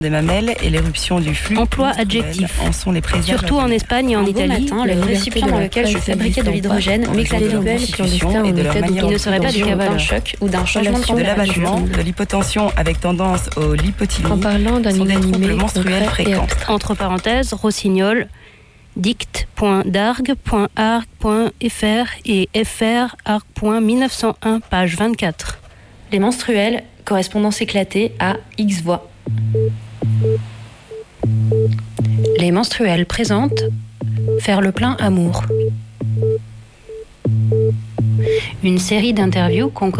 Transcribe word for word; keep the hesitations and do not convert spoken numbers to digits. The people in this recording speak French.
des mamelles et l'éruption du flux. Emploi adjectif. En sont les présages. Surtout en Espagne et en Un beau Italie. matin, le récipient dans lequel je fabriquais de l'hydrogène m'éclatait en constitution et de leur manière Il ne serait pas du d'un cavaleur. choc ou d'un changement de de température. l'abattement, de l'hypotension avec tendance au lipotylie. En parlant d'un sont des troubles inanimé menstruels concret et fréquents. abstrait. Entre parenthèses, rossignol, dict point dargue point arc point f r et fr arc point mille neuf cent un, page vingt-quatre. Les menstruels, correspondance éclatée à X voix. Les menstruels présentent faire le plein amour. Une série d'interviews concoctées